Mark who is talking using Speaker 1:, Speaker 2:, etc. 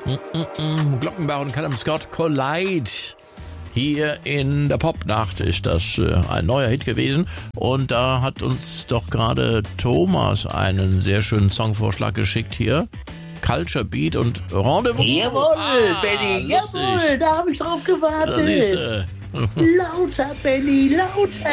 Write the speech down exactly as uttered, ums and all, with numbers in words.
Speaker 1: Glockenbach und Callum Scott, Collide. Hier in der Popnacht ist das äh, ein neuer Hit gewesen. Und da hat uns doch gerade Thomas einen sehr schönen Songvorschlag geschickt hier. Culture Beat und Rendezvous.
Speaker 2: Jawohl,
Speaker 1: ah,
Speaker 2: Benny,
Speaker 1: lustig.
Speaker 2: jawohl, da habe ich drauf
Speaker 1: Da siehst
Speaker 2: gewartet.
Speaker 1: du.
Speaker 2: Lauter, Benny, lauter.